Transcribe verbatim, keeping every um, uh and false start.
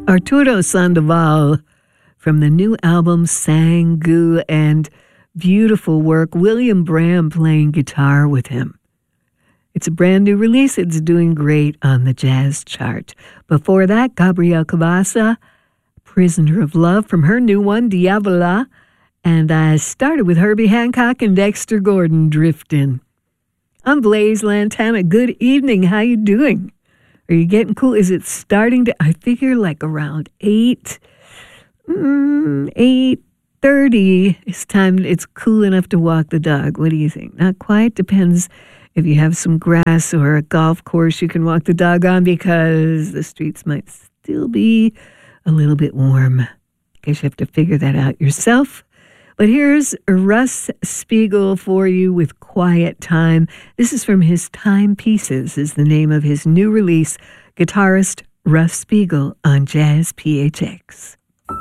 Arturo Sandoval from the new album Sangu, and beautiful work. William Braham playing guitar with him. It's a brand new release. It's doing great on the jazz chart. Before that, Gabrielle Cavassa, Prisoner of Love from her new one, Diavola. And I started with Herbie Hancock and Dexter Gordon, Driftin'. I'm Blaze Lantana. Good evening. How you doing? Are you getting cool? Is it starting to, I figure like around eight, mm, eight thirty, it's time, it's cool enough to walk the dog. What do you think? Not quite. Depends if you have some grass or a golf course you can walk the dog on, because the streets might still be a little bit warm. Guess you have to figure that out yourself. But here's Russ Spiegel for you with Quiet Time. This is from his Timepieces, is the name of his new release. Guitarist Russ Spiegel on Jazz P H X.